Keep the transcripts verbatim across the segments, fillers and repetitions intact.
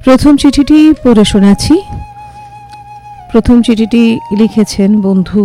প্রথম চিঠিটি পড়ে শোনাচ্ছি। প্রথম চিঠিটি লিখেছেন বন্ধু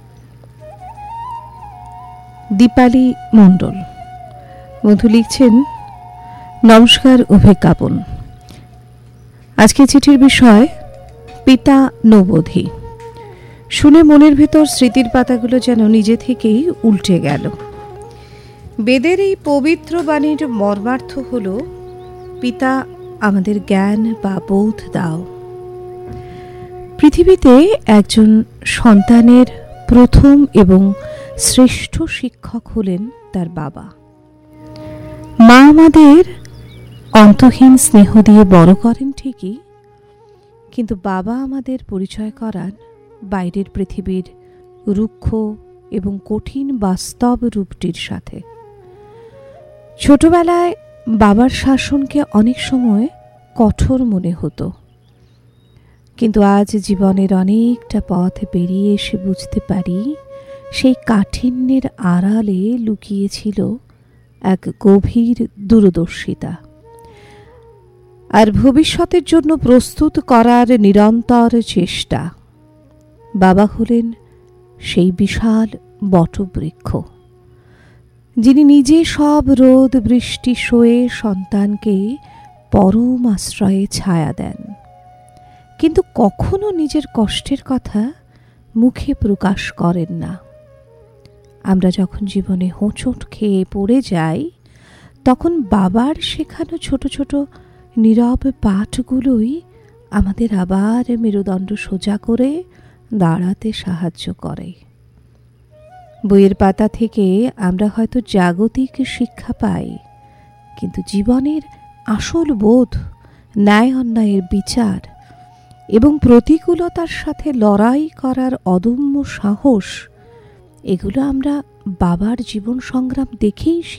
দীপালি মণ্ডল। বন্ধু লিখছেন, নমস্কার অভিজ্ঞাপন। আজকে চিঠির বিষয় পিতা নবোধি। শুনে মনের ভেতর স্মৃতির পাতাগুলো যেন নিজে থেকেই উল্টে গেল। বেদের এই পবিত্র বাণীর মর্মার্থ হল, পিতা আমাদের জ্ঞান বা বোধ দাও। পৃথিবীতে একজন সন্তানের প্রথম এবং শ্রেষ্ঠ শিক্ষক হলেন তার বাবা। মা আমাদের অন্তহীন স্নেহ দিয়ে বড় করেন ঠিকই, কিন্তু বাবা আমাদের পরিচয় করান বাইরের পৃথিবীর রুক্ষ এবং কঠিন বাস্তব রূপটির সাথে। ছোটবেলায় বাবার শাসনকে অনেক সময় কঠোর মনে হতো, কিন্তু আজ জীবনের অনেকটা পথ পেরিয়ে এসে বুঝতে পারি, সেই কাঠিন্যের আড়ালে লুকিয়েছিল এক গভীর দূরদর্শিতা আর ভবিষ্যতের জন্য প্রস্তুত করার নিরন্তর চেষ্টা। বাবা হলেন সেই বিশাল বটবৃক্ষ, যিনি নিজে সব রোদ বৃষ্টি সয়ে সন্তানকে পরম আশ্রয়ে ছায়া দেন, কিন্তু কখনো নিজের কষ্টের কথা মুখে প্রকাশ করেন না। আমরা যখন জীবনে হোঁচট খেয়ে পড়ে যাই, তখন বাবার শেখানো ছোট ছোট নীরব পাঠগুলোই আমাদের আবার মেরুদণ্ড সোজা করে দাঁড়াতে সাহায্য করে। বইয়ের পাতা থেকে আমরা হয়তো জাগতিক শিক্ষা পাই, কিন্তু জীবনের আসল বোধ, ন্যায় অন্যায়ের বিচার এবং প্রতিকূলতার সাথে লড়াই করার অদম্য সাহস, এগুলো আমরা বাবার জীবন সংগ্রাম দেখেই